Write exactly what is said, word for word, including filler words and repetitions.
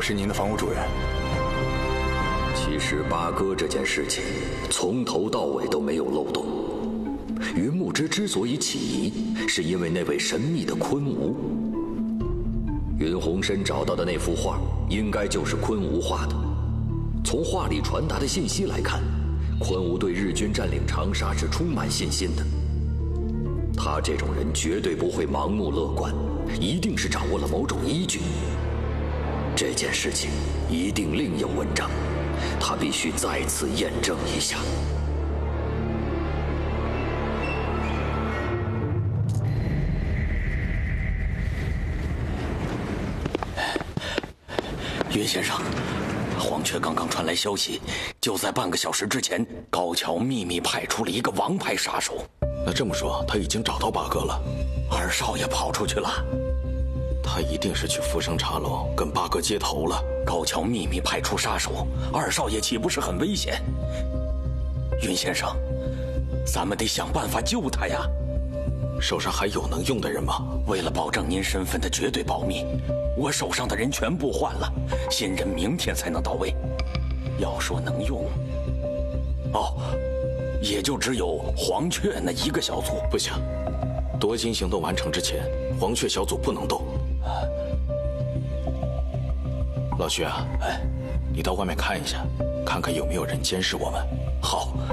是您的房屋主人。 其实八哥这件事情从头到尾都没有漏洞。云木之之所以起疑，是因为那位神秘的昆吾。云洪深找到的那幅画，应该就是昆吾画的。从画里传达的信息来看，昆吾对日军占领长沙是充满信心的。他这种人绝对不会盲目乐观，一定是掌握了某种依据。这件事情一定另有文章，他必须再次验证一下。 云先生，黄雀刚刚传来消息，就在半个小时之前，高桥秘密派出了一个王牌杀手。 那这么说，他已经找到八哥了？ 二少爷跑出去了， 他一定是去福生茶楼跟八哥接头了。 高桥秘密派出杀手，二少爷岂不是很危险？云先生，咱们得想办法救他呀。 手上还有能用的人吗？ 为了保证您身份的绝对保密，我手上的人全部换了，新人明天才能到位。要说能用，哦，也就只有黄雀那一个小组。 不行，夺金行动完成之前，黄雀小组不能动。老徐啊，哎，你到外面看一下，看看有没有人监视我们。 好。